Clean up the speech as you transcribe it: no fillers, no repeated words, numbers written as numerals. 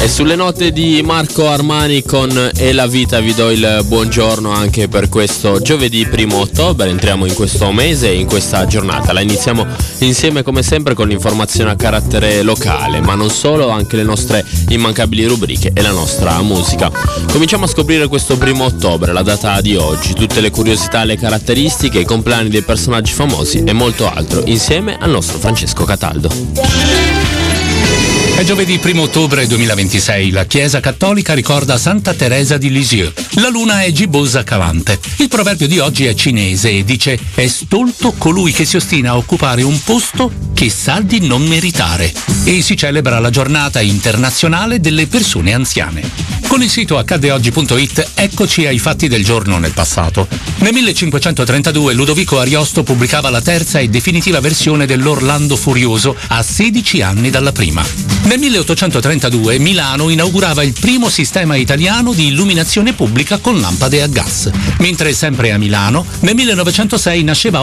Sulle note di Marco Armani con E la vita vi do il buongiorno anche per questo giovedì 1 ottobre. Entriamo in questo mese e in questa giornata. La iniziamo insieme come sempre con l'informazione a carattere locale, ma non solo, anche le nostre immancabili rubriche e la nostra musica. Cominciamo a scoprire questo 1 ottobre, la data di oggi, tutte le curiosità, le caratteristiche, i compleanni dei personaggi famosi e molto altro, insieme al nostro Francesco Cataldo. È giovedì 1 ottobre 2026, la Chiesa Cattolica ricorda Santa Teresa di Lisieux. La luna è gibbosa calante. Il proverbio di oggi è cinese e dice: è stolto colui che si ostina a occupare un posto che sa di non meritare. E si celebra la giornata internazionale delle persone anziane. Con il sito accaddeoggi.it eccoci ai fatti del giorno nel passato. Nel 1532 Ludovico Ariosto pubblicava la terza e definitiva versione dell'Orlando Furioso a 16 anni dalla prima. Nel 1832 Milano inaugurava il primo sistema italiano di illuminazione pubblica con lampade a gas. Mentre sempre a Milano, nel 1906 nasceva